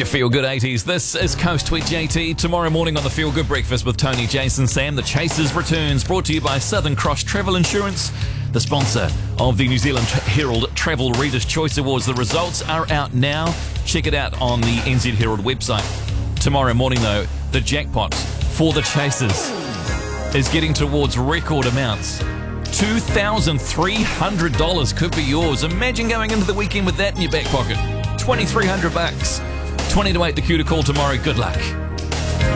your Feel Good 80s. This is Coast with JT. Tomorrow morning on the Feel Good Breakfast with Tony, Jason, Sam, The Chasers returns, brought to you by Southern Cross Travel Insurance, the sponsor of the New Zealand Herald Travel Readers' Choice Awards. The results are out now. Check it out on the NZ Herald website. Tomorrow morning, though, the jackpot for The Chasers is getting towards record amounts. $2,300 could be yours. Imagine going into the weekend with that in your back pocket. $2,300. 20 to 8, the cue to call tomorrow. Good luck.